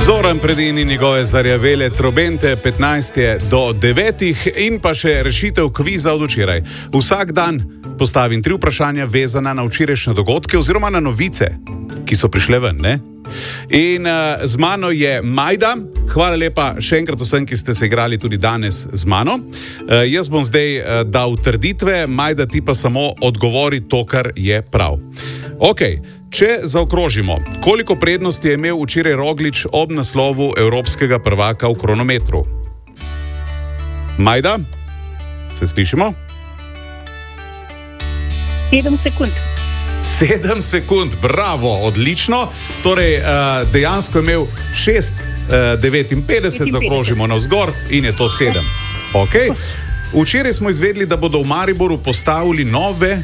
Zoran Predin in njegove zarjavele trobente, 15 je do 9 in pa še rešitev kviza od včeraj. Vsak dan postavim 3 vprašanja vezana na včerajšnje dogodke oziroma na novice, ki so prišle ven, ne? In z mano je Majda. Hvala lepa še enkrat vsem, ki ste se igrali tudi danes z mano. Jaz bom zdaj dal trditve, Majda ti pa samo odgovori to, kar je prav. Ok, če zaokrožimo, koliko prednosti je imel včeraj Roglič ob naslovu evropskega prvaka v kronometru? Majda, se slišimo? 7 sekund. 7 sekund, bravo, odlično. Torej, dejansko je imel 6,59, zaokrožimo navzgor in je to 7. Okay. Včeraj smo izvedeli, da bodo v Mariboru postavili nove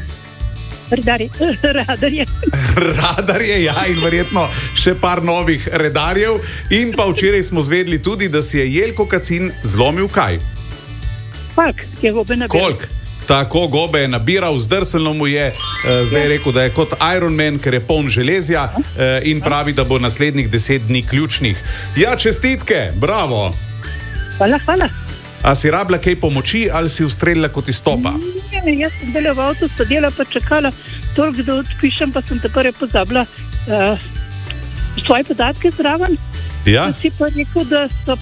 radarje. Radarje, ja, in verjetno še par novih redarjev. In pa včeraj smo izvedeli tudi, da si je Jelko Kacin zlomil kaj? Kolk je gobe nabiral. Kolk. Tako gobe je nabiral, zdrselno mu je, zdaj je rekel, da je kot Iron Man, ker je poln železja in pravi, da bo naslednjih 10 dni ključnih. Ja, čestitke, bravo. Hvala, hvala. A si rabila kaj pomoči ali si ustrelila kot iz topa? Ne, jaz sem delala v avtu, sedela pa čakala toliko, da odpišem, pa sem te prve pozabila svoje podatke zraven. Ja? Pa si pa rekel, da so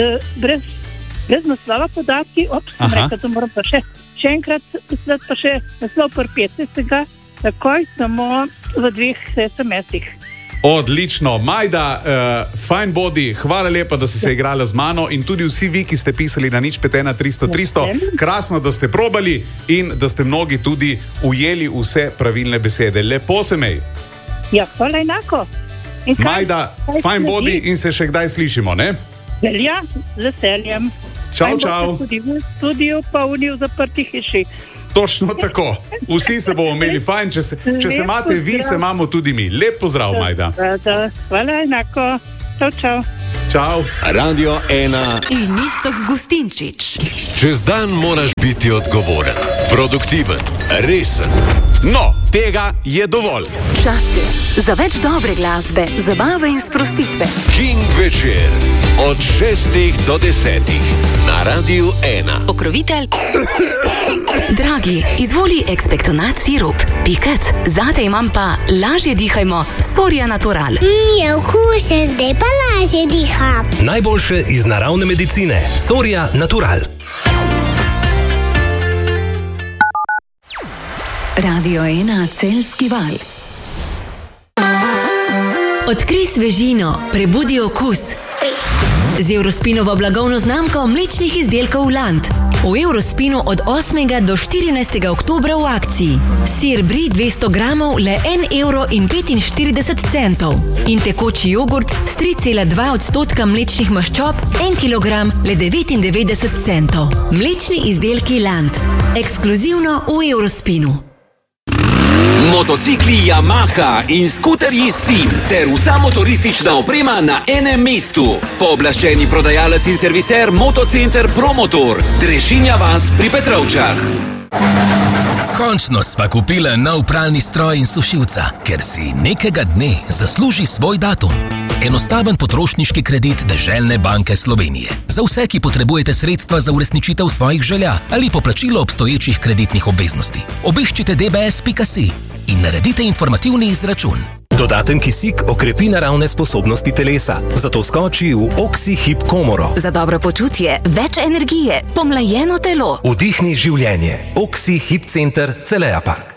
brez naslova podatki, sem rekla, da moram pa še enkrat poslati pa še naslov per 15. Takoj samo v 2 SMS-ih. Odlično. Majda, fajn bodi, hvala lepa, da si se igrala z mano in tudi vsi vi, ki ste pisali na 051 300 300. Krasno, da ste probali in da ste mnogi tudi ujeli vse pravilne besede. Lepo se mej. Ja, hvala enako. Majda, fajn bodi in se še kdaj slišimo, ne? Velja, z veseljem. Čau, čau. Tudi v studiu, pa v zaprti hiši. Točno tako. Vsi se bomo imeli fajn, če se imate vi, se imamo tudi mi. Lep pozdrav, Majda. Hvala enako. Čau, čau. Čau. Radio 1 in Iztok Gustinčič. Čez dan moraš biti odgovoren, produktiven, resen. No, tega je dovolj. Čas je za več dobre glasbe, zabave in sprostitve. King večer od 6 do 10 na Radio 1. Pokrovitelj Dragi, izvoli ekspektonat sirup. Pikat, zate imam pa lažje dihajmo Soria Natural. Je okusen, zdaj pa lažje diham. Najboljše iz naravne medicine. Soria Natural. Radio 1 Celjski val. Odkrij svežino, prebudi okus. Z Eurospinovo blagovno znamko mlečnih izdelkov Land. V Eurospinu od 8. do 14. oktobra v akciji. Sir brie 200 gramov le 1,45 evra. In tekoči jogurt s 3,2% mlečnih maščob 1 kilogram le 99 centov. Mlečni izdelki Land. Ekskluzivno v Eurospinu. Motocikli Yamaha in skuterji SIM ter vsa motoristična oprema na enem mestu. Pooblaščeni prodajalec in serviser Motocenter Promotor, Drežinja vas pri Petrovčah. Končno sva kupila nov pralni stroj in sušilca, ker si nekega dne zasluži svoj datum. Enostaven potrošniški kredit Deželne banke Slovenije. Za vse, ki potrebujete sredstva za uresničitev svojih želja ali poplačilo obstoječih kreditnih obveznosti. Obiščite dbs.si in naredite informativni izračun. Dodaten kisik okrepi naravne sposobnosti telesa, zato skoči v Oxy Hip Komoro. Za dobro počutje, več energije, pomlajeno telo. Vdihni življenje. Oxy Hip Center Celeja Park.